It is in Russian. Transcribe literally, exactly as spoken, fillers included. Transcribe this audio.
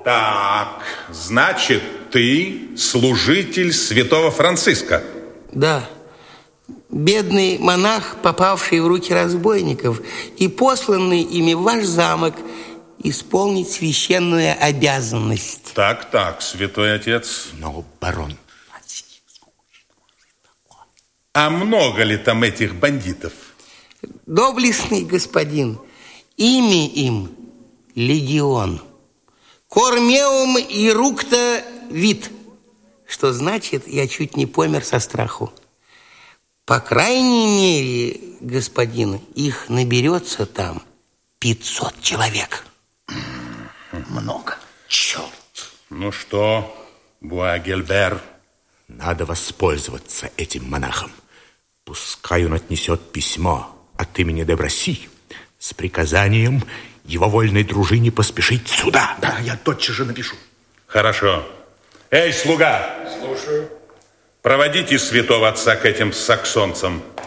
Так, значит, ты служитель святого Франциска? Да. Бедный монах, попавший в руки разбойников и посланный ими в ваш замок исполнить священную обязанность. Так, так, святой отец. Но, барон... А много ли там этих бандитов? Доблестный господин, имя им легион. Кормеум и рукта вид, что значит, я чуть не помер со страху. По крайней мере, господин, их наберется там пятьсот человек. Много. Черт. Ну что, Буагильбер? Надо воспользоваться этим монахом. Пускай он отнесет письмо от имени де Браси с приказанием его вольной дружине поспешить сюда. Да, я тотчас же напишу. Хорошо. Эй, слуга! Слушаю. Проводите святого отца к этим саксонцам.